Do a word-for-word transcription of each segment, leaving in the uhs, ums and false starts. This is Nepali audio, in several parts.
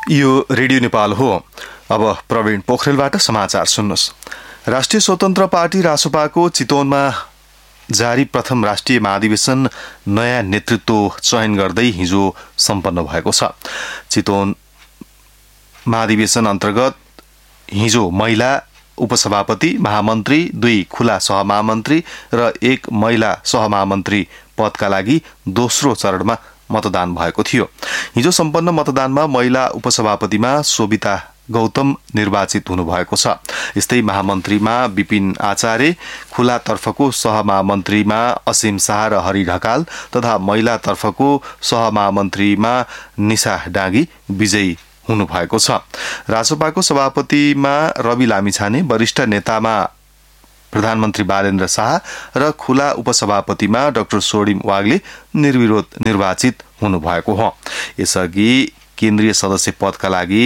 यो रेडियो नेपाल हो। अब प्रवीण पोखरेलबाट समाचार सुन्नुहोस्। राष्ट्रिय स्वतन्त्र पार्टी रासोपाको चितवनमा जारी प्रथम राष्ट्रिय महाधिवेशन नयाँ नेतृत्व चयन गर्दै हिजो सम्पन्न भएको छ। चितवन महाधिवेशन अन्तर्गत हिजो महिला उपसभापति, महामन्त्री, दुई खुला सहमहामन्त्री र एक महिला सहमहामन्त्री पदका लागि दोस्रो चरणमा मतदान भएको थियो। हिजो सम्पन्न मतदानमा महिला उपसभापतिमा सोभिता गौतम निर्वाचित हुनुभएको छ। यस्तै महामन्त्रीमा विपिन आचार्य, खुलातर्फको सहमहामन्त्रीमा असीम शाह र हरि ढकाल तथा महिलातर्फको सहमहामन्त्रीमा निशा डाँगी विजयी हुनुभएको छ। रासोपाको सभापतिमा रवि लामिछाने, वरिष्ठ नेतामा प्रधानमन्त्री बालेन्द्र शाह र खुला उपसभापतिमा डाक्टर सोडिम वाग्ले निर्विरोध निर्वाचित हुनुभएको हो। यसअघि केन्द्रीय सदस्य पदका लागि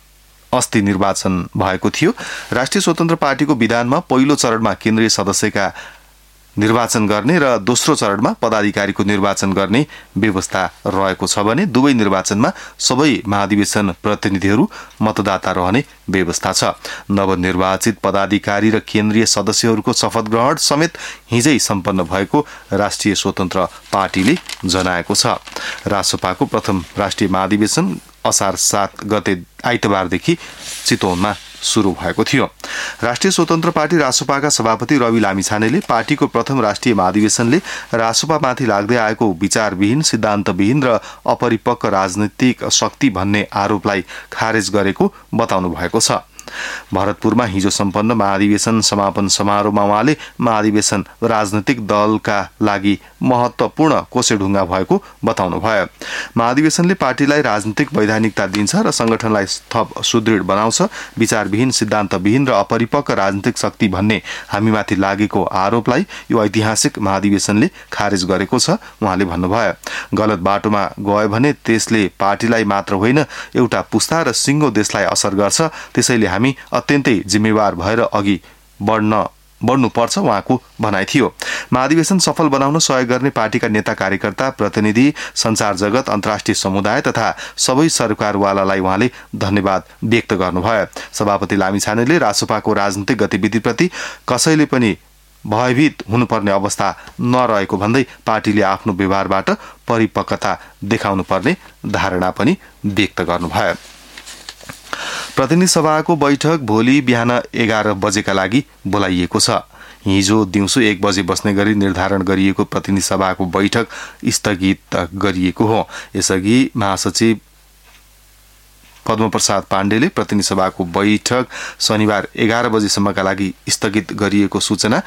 अस्ति निर्वाचन भएको थियो। राष्ट्रिय स्वतन्त्र पार्टीको विधानमा पहिलो चरणमा केन्द्रीय सदस्यका निर्वाचन गर्ने र दोस्रो चरणमा पदाधिकारीको निर्वाचन गर्ने व्यवस्था रहेको छ भने दुवै निर्वाचनमा सबै महाधिवेशन प्रतिनिधिहरू मतदाता रहने व्यवस्था छ। नवनिर्वाचित पदाधिकारी र केन्द्रीय सदस्यहरूको शपथ ग्रहण समेत हिजै सम्पन्न भएको राष्ट्रिय स्वतन्त्र पार्टीले जनाएको छ। रासोपाको प्रथम राष्ट्रिय महाधिवेशन असार सात गते आइतबारदेखि चितवनमा सुरु भएको थियो। राष्ट्रिय स्वतन्त्र पार्टी रासोपाका सभापति रवि लामिछानेले पार्टीको प्रथम राष्ट्रिय महाधिवेशनले रासोपामाथि लाग्दै आएको विचारविहीन, सिद्धान्तविहीन र अपरिपक्व राजनीतिक शक्ति भन्ने आरोपलाई खारेज गरेको बताउनु भएको छ। भरतपुरमा हिजो सम्पन्न महाधिवेशन समापन समारोहमा उहाँले महाधिवेशन राजनैतिक दलका लागि महत्वपूर्ण कोसेढुङ्गा भएको बताउनुभयो। महाधिवेशनले पार्टीलाई राजनीतिक वैधानिकता दिन्छ र संगठनलाई थप सुदृढ बनाउँछ। विचारविहीन, सिद्धान्तविहीन र अपरिपक्व राजनीतिक शक्ति भन्ने हामीमाथि लागेको आरोपलाई यो ऐतिहासिक महाधिवेशनले खारेज गरेको छ उहाँले भन्नुभयो। गलत बाटोमा गयो भने त्यसले पार्टीलाई मात्र होइन एउटा पुस्ता र सिङ्गो देशलाई असर गर्छ। त्यसैले हामी अत्यन्तै जिम्मेवार भएर अघि बढ्न बढ्नुपर्छ उहाँको भनाइ थियो। महाधिवेशन सफल बनाउन सहयोग गर्ने पार्टीका नेता, कार्यकर्ता, प्रतिनिधि, सञ्चार जगत, अन्तर्राष्ट्रिय समुदाय तथा सबै सरकारवालालाई उहाँले धन्यवाद व्यक्त गर्नुभयो। सभापति लामिछानेले रासोपाको राजनीतिक गतिविधिप्रति कसैले पनि भयभीत हुनुपर्ने अवस्था नरहेको भन्दै पार्टीले आफ्नो व्यवहारबाट परिपक्वता देखाउनु पर्ने धारणा पनि व्यक्त गर्नुभयो। प्रतिनिधि सभाको बैठक भोलि बिहान एघार बजेका लागि बोलाइएको छ। हिजो दिउँसो एक बजे बस्ने गरी निर्धारण गरिएको प्रतिनिधि सभाको बैठक स्थगित गरिएको हो। यसअघि महासचिव पद्मप्रसाद पाण्डेले प्रतिनिधि सभाको बैठक शनिबार एघार बजेसम्मका लागि स्थगित गरिएको सूचना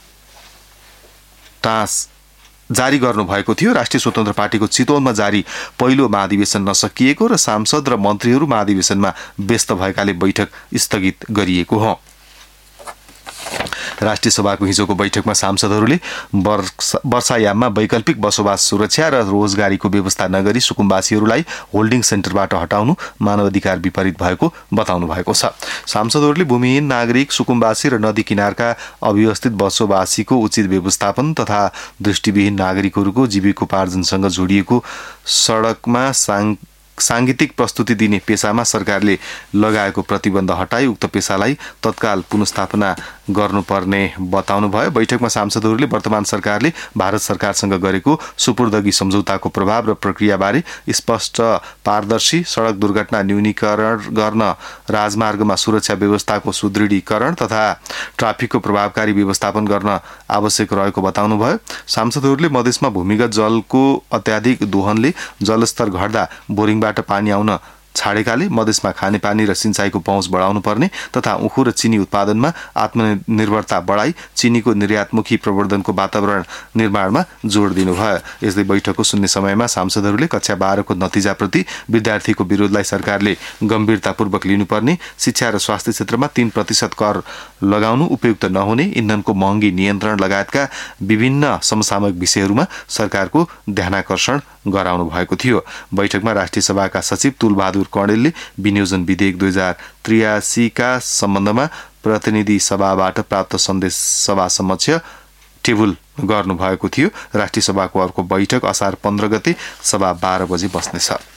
टाँस जारी गर्नुभएको थियो। राष्ट्रिय स्वतन्त्र पार्टीको चितवनमा जारी पहिलो महाधिवेशन नसकिएको र सांसद र मन्त्रीहरू महाधिवेशनमा व्यस्त भएकाले बैठक स्थगित गरिएको हो। राष्ट्रिय सभाको हिजोको बैठकमा सांसदहरूले वर्षायाममा वैकल्पिक बसोबास सुरक्षा र रोजगारीको व्यवस्था नगरी सुकुम्बासीहरूलाई होल्डिङ सेन्टरबाट हटाउनु मानवाधिकार विपरीत भएको बताउनु भएको छ। सांसदहरूले भूमिहीन नागरिक, सुकुम्बासी र नदी किनारका अव्यवस्थित बसोबासीको उचित व्यवस्थापन तथा दृष्टिविहीन नागरिकहरूको जीविकोपार्जनसँग जोडिएको सडकमा साङ सांगीतिक प्रस्तुति दिने पेसामा सरकारले लगाएको प्रतिबन्ध हटाई उक्त पेसालाई तत्काल पुनर्स्थापना गर्नुपर्ने बताउनुभयो। बैठकमा सांसदहरूले वर्तमान सरकारले भारत सरकारसँग गरेको सुपुर्दगी सम्झौताको प्रभाव र प्रक्रियाबारे स्पष्ट, पारदर्शी, सडक दुर्घटना न्यूनीकरण गर्न, राजमार्गमा सुरक्षा व्यवस्थाको सुदृढीकरण तथा ट्राफिकको प्रभावकारी व्यवस्थापन गर्न आवश्यक रहेको बताउनुभयो। सांसदहरूले मधेसमा भूमिगत जलको अत्याधिक दोहनले जलस्तर घट्दा बोरिङबाट पानी आउन छाडेकाले मधेसमा खानेपानी र सिंचाइको पहुँच बढाउनु पर्ने तथा उखु र चिनी उत्पादनमा आत्मनिर्भरता बढाई चिनीको निर्यातमुखी प्रवर्धनको वातावरण निर्माणमा जोड दिनुभयो। यस्तै बैठकको शून्य समयमा सांसदहरूले कक्षा बाह्रको नतिजाप्रति विद्यार्थीको विरोधलाई सरकारले गम्भीरतापूर्वक लिनुपर्ने, शिक्षा र स्वास्थ्य क्षेत्रमा तीन प्रतिशत कर लगाउनु उपयुक्त नहुने, इन्धनको महँगी नियन्त्रण लगायतका विभिन्न समसामयिक विषयहरूमा सरकारको ध्यानाकर्षण गराउनु भएको थियो। बैठकमा राष्ट्रिय सभाका सचिव तुलबहादुर कणेलले विनियोजन विधेयक दुई हजार त्रियासी का सम्बन्धमा प्रतिनिधि सभाबाट प्राप्त सन्देश सभा समक्ष टेबल गर्नुभएको थियो। राष्ट्रिय सभाको अर्को बैठक असार पन्ध्र गते सभा बाह्र बजे बस्नेछ।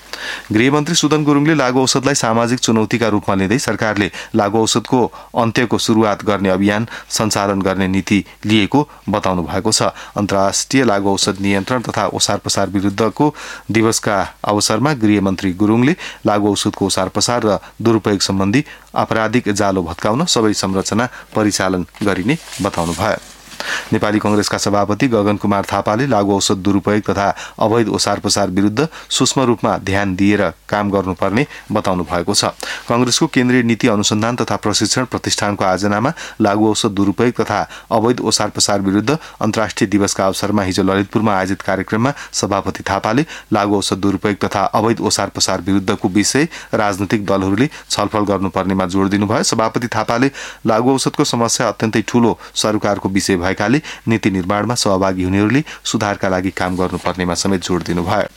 गृहमन्त्री सुदन गुरुङले लागू औषधलाई सामाजिक चुनौतीका रूपमा लिँदै सरकारले लागू औषधको अन्त्यको सुरुवात गर्ने अभियान सञ्चालन गर्ने नीति लिएको बताउनु भएको छ। अन्तर्राष्ट्रिय लागू औषध नियन्त्रण तथा ओसार पसार विरुद्धको दिवसका अवसरमा गृहमन्त्री गुरुङले लागू औषधको ओसार पसार र दुरुपयोग सम्बन्धी आपराधिक जालो भत्काउन सबै संरचना परिचालन गरिने बताउनुभयो। नेपाली कांग्रेसका सभापति गगन कुमार थापाले लागू औषध दुरुपयोग तथा अवैध ओसार पसार विरुद्ध सूक्ष्म रूपमा ध्यान दिएर काम गर्नुपर्ने बताउनु भएको छ। कांग्रेसको केन्द्रीय नीति अनुसन्धान तथा प्रशिक्षण प्रतिष्ठानको आयोजनामा लागू औषध दुरुपयोग तथा अवैध ओसार पसार विरुद्ध अन्तर्राष्ट्रिय दिवसका अवसरमा हिजो ललितपुरमा आयोजित कार्यक्रममा सभापति थापाले लागू औषध दुरुपयोग तथा अवैध ओसार पसार विरुद्धको विषय राजनैतिक दलहरूले छलफल गर्नुपर्नेमा जोड़ दिनुभयो। सभापति थापाले लागू औषधको समस्या अत्यन्तै ठूलो सरकारको विषय भएकाले नीति निर्माणमा सहभागी हुनेहरूले सुधारका लागि काम गर्नुपर्नेमा समेत जोड़ दिनुभयो।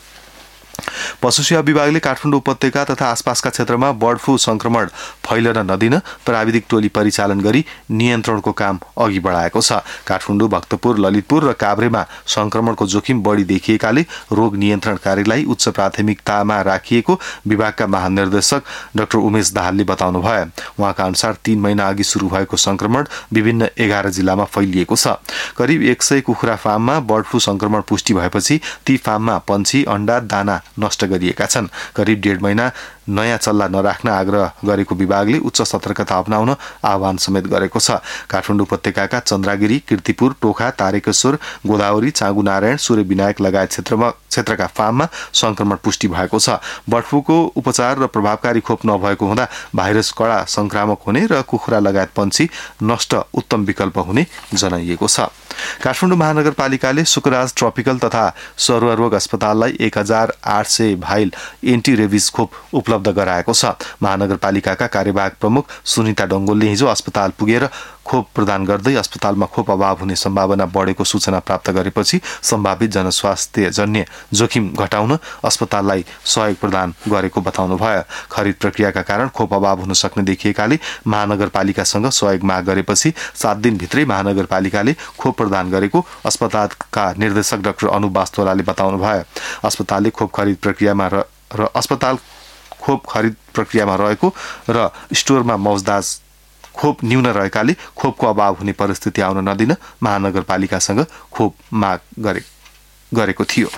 पशु सेवा विभागले काठमाडौँ उपत्यका तथा आसपासका क्षेत्रमा बर्ड फ्लू संक्रमण फैलन नदिन प्राविधिक टोली परिचालन गरी नियन्त्रणको काम अघि बढाएको छ। काठमाडौँ, भक्तपुर, ललितपुर र काभ्रेमा संक्रमणको जोखिम बढी देखिएकाले रोग नियन्त्रण कार्यलाई उच्च प्राथमिकतामा राखिएको विभागका महानिर्देशक डाक्टर उमेश दाहालले बताउनुभयो। उहाँका अनुसार तीन महिना अघि शुरू भएको संक्रमण विभिन्न एघार जिल्लामा फैलिएको छ। करिब एक सय कुखुरा फार्ममा बर्ड फ्लू संक्रमण पुष्टि भएपछि ती फार्ममा पन्छी, अण्डा, दाना नष्ट गरिएका छन्। करिब डेढ महिना नयाँ चल्ला नराख्न आग्रह गरेको विभागले उच्च सतर्कता अपनाउन आह्वान समेत गरेको छ। काठमाडौँ उपत्यकाका चन्द्रागिरी, कीर्तिपुर, टोखा, तारेकेश्वर, गोदावरी, चाँगुनारायण, सूर्यविनायक लगायत क्षेत्रमा क्षेत्रका फार्ममा संक्रमण पुष्टि भएको छ। बर्ड फ्लूको उपचार र प्रभावकारी खोप नभएको हुँदा भाइरस कडा संक्रामक हुने र कुखुरा लगायत पन्छी नष्ट उत्तम विकल्प हुने जनाइएको छ। काठमाडौँ महानगरपालिकाले सुकराज ट्रपिकल तथा सरुवा अस्पताललाई एक हजार आठ सय भाइल एन्टी रेबिज खोप उपलब्ध गराएको छ। महानगरपालिकाका कार्यवाहक प्रमुख सुनिता डंगोलले हिजो अस्पताल पुगेर खोप प्रदान गर्दै अस्पतालमा खोप अभाव हुने सम्भावना बढेको सूचना प्राप्त गरेपछि सम्भावित जनस्वास्थ्य जन्य जोखिम घटाउन अस्पताललाई सहयोग प्रदान गरेको बताउनुभयो। खरिद प्रक्रियाका कारण खोप अभाव हुन सक्ने देखिएकाले महानगरपालिकासँग सहयोग माग गरेपछि सात दिनभित्रै महानगरपालिकाले खोप प्रदान गरेको अस्पतालका निर्देशक डाक्टर अनुप वास्तोलाले बताउनुभयो। अस्पतालले खोप खरिद प्रक्रियामा र, र अस्पताल खोप खरिद प्रक्रियामा रहेको र स्टोरमा मौजदार खोप न्यून रहेकाले खोपको अभाव हुने परिस्थिति आउन नदिन महानगरपालिकासँग खोप माग गरे, गरेको थियो।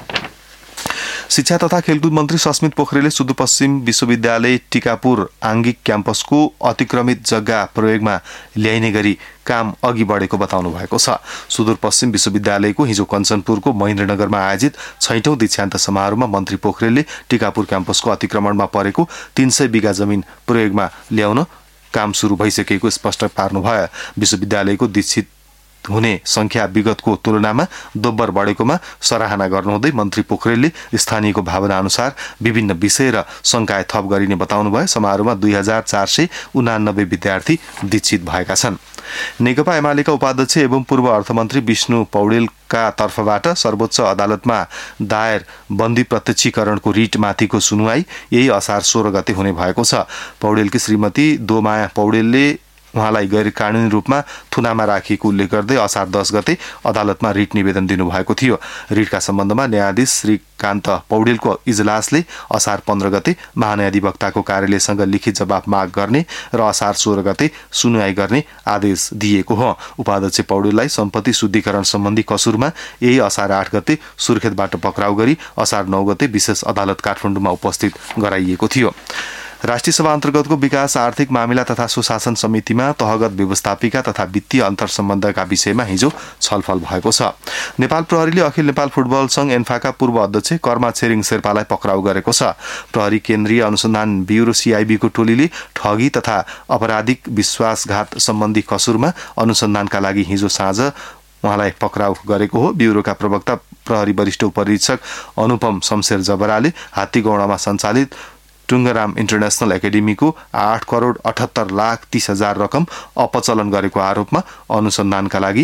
शिक्षा तथा खेलकुद मन्त्री सस्मित पोखरेलले सुदूरपश्चिम विश्वविद्यालय टिकापुर आंगिक क्याम्पसको अतिक्रमित जग्गा प्रयोगमा ल्याइने गरी काम अघि बढेको बताउनु भएको छ। सुदूरपश्चिम विश्वविद्यालयको हिजो कञ्चनपुरको महेन्द्रनगरमा आयोजित छैटौं दीक्षान्त समारोहमा मन्त्री पोखरेलले टिकापुर क्याम्पसको अतिक्रमणमा परेको तीन सय बिघा जमिन प्रयोगमा ल्याउन काम सुरु भइसकेको स्पष्ट पार्नुभयो। विश्वविद्यालयको दीक्षित हुने संख्या विगतको तुलनामा दोब्बर बढेकोमा सराहना गर्नुहुँदै मन्त्री पोखरेलले स्थानीयको भावना अनुसार विभिन्न विषय र संकाय थप गरिने बताउनुभयो। समारोहमा दुई हजार चार सय उनानब्बे विद्यार्थी दीक्षित भएका छन्। नेकपा एमालेका उपाध्यक्ष एवं पूर्व अर्थमन्त्री विष्णु पौडेलका तर्फबाट सर्वोच्च अदालतमा दायर बन्दी प्रत्यक्षीकरणको रिट माथिको सुनुवाई यही असार सोह्र गते हुने भएको छ। पौडेलकी श्रीमती दोमाया पौडेलले उहाँलाई गैर कानूनी रूपमा थुनामा राखिएको उल्लेख गर्दै असार दस गते अदालतमा रिट निवेदन दिनुभएको थियो। रिटका सम्बन्धमा न्यायाधीश श्रीकान्त पौडेलको इजलासले असार पन्ध्र गते महान्यायाधिवक्ताको कार्यालयसँग लिखित जवाफ माग गर्ने र असार सोह्र गते सुनवाई गर्ने आदेश दिएको हो। उपाध्यक्ष पौडेललाई सम्पत्ति शुद्धिकरण सम्बन्धी कसुरमा यही असार आठ गते सुर्खेतबाट पक्राउ गरी असार नौ गते विशेष अदालत काठमाडौँमा उपस्थित गराइएको थियो। राष्ट्रिय सभा अन्तर्गतको विकास आर्थिक मामिला तथा सुशासन समितिमा तहगत व्यवस्थापिका तथा वित्तीय अन्तर्सम्बन्धका विषयमा हिजो छलफल भएको छ। नेपाल प्रहरीले अखिल नेपाल फुटबल संघ एन्फाका पूर्व अध्यक्ष कर्मा छेरिङ शेर्पालाई पक्राउ गरेको छ। प्रहरी केन्द्रीय अनुसन्धान ब्युरो सीआईबीको टोलीले ठगी तथा आपराधिक विश्वासघात सम्बन्धी कसुरमा अनुसन्धानका लागि हिजो साँझ उहाँलाई पक्राउ गरेको हो। ब्युरोका प्रवक्ता प्रहरी वरिष्ठ उपरीक्षक अनुपम शमशेर जबराले हात्तीगौडामा सञ्चालित टुङ्गराम इन्टरनेशनल एकाडेमीको आठ करोड अठहत्तर लाख तीस हजार रकम अपचलन गरेको आरोपमा अनुसन्धानका लागि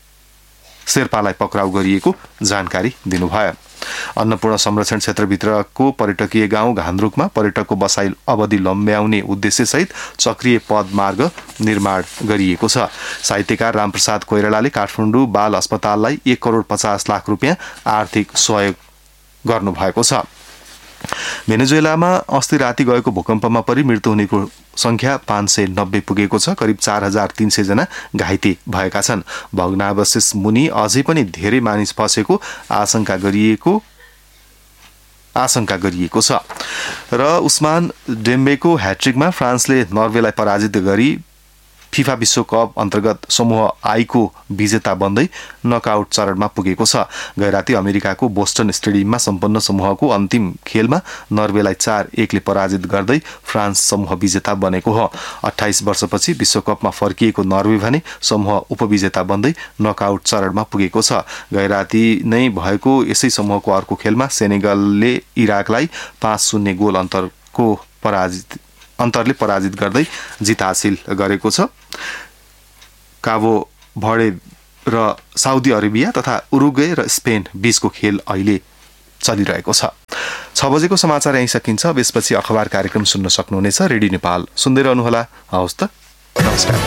शेर्पालाई पक्राउ गरिएको जानकारी दिनुभयो। अन्नपूर्ण संरक्षण क्षेत्रभित्रको पर्यटकीय गाउँ घान्द्रुकमा पर्यटकको बसाई अवधि लम्ब्याउने उद्देश्यसहित चक्रिय पदमार्ग निर्माण गरिएको छ। साहित्यकार रामप्रसाद कोइरालाले काठमाडौँ बाल अस्पताललाई एक करोड पचास लाख रुपियाँ आर्थिक सहयोग गर्नुभएको छ। भेनेजुएलामा अस्ति राति गएको भूकम्पमा परि मृत्यु हुनेको संख्या पाँच सय नब्बे पुगेको छ। करिब चार हजार तीन सय जना घाइते भएका छन्। भग्नावशेष मुनि अझै पनि धेरै मानिस फसेको आशंका गरिएको आशंका गरिएको छ। र उस्मान डेम्बेको ह्याट्रिकमा फ्रान्सले नर्वेलाई पराजित गरी फिफा विश्वकप अन्तर्गत समूह आईको विजेता बन्दै नकआउट चरणमा पुगेको छ। गैराती अमेरिकाको बोस्टन स्टेडियममा सम्पन्न समूहको अन्तिम खेलमा नर्वेलाई चार एकले पराजित गर्दै फ्रान्स समूह विजेता बनेको हो। अठाइस वर्षपछि विश्वकपमा फर्किएको नर्वे भने समूह उपविजेता बन्दै नकआउट चरणमा पुगेको छ। गैराती नै भएको यसै समूहको अर्को खेलमा सेनेगलले इराकलाई पाँच शून्य गोल अन्तरको पराजित अन्तरले पराजित गर्दै जित हासिल गरेको छ। काबो भर्डे र साउदी अरेबिया तथा उरुग्वे र स्पेन बीचको खेल अहिले चलिरहेको छ। छ बजेको समाचार यही सकिन्छ। यसपछि अखबार कार्यक्रम सुन्न सक्नुहुनेछ। रेडियो नेपाल सुन्दै रहनुहोला। हवस् त, नमस्कार।